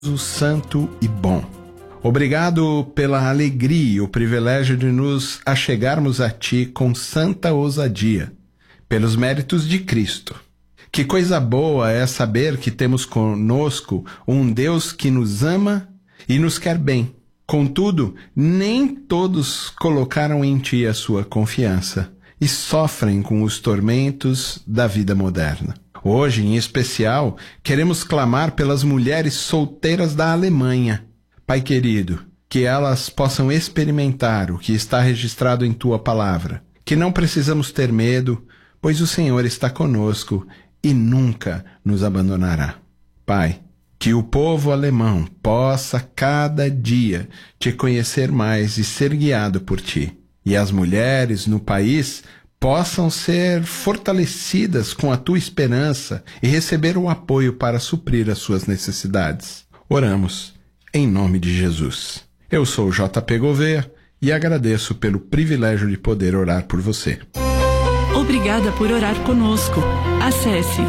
santo e bom. Obrigado pela alegria e o privilégio de nos achegarmos a Ti com santa ousadia, pelos méritos de Cristo. Que coisa boa é saber que temos conosco um Deus que nos ama e nos quer bem. Contudo, nem todos colocaram em Ti a sua confiança e sofrem com os tormentos da vida moderna. Hoje, em especial, queremos clamar pelas mulheres solteiras da Alemanha. Pai querido, que elas possam experimentar o que está registrado em Tua palavra, que não precisamos ter medo, pois o Senhor está conosco e nunca nos abandonará. Pai, que o povo alemão possa cada dia Te conhecer mais e ser guiado por Ti, e as mulheres no país possam ser fortalecidas com a Tua esperança e receber o apoio para suprir as suas necessidades. Oramos em nome de Jesus. Eu sou o JP Gouveia e agradeço pelo privilégio de poder orar por você. Obrigada por orar conosco. Acesse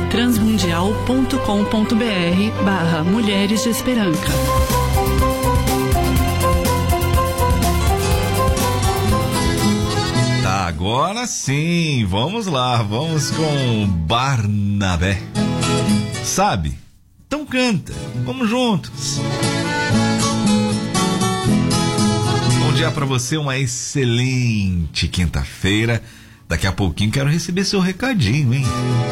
transmundial.com.br/Mulheres de Esperança. Agora sim, vamos lá, vamos com Barnabé. Sabe? Então canta, vamos juntos. Bom dia pra você, uma excelente quinta-feira. Daqui a pouquinho quero receber seu recadinho, hein?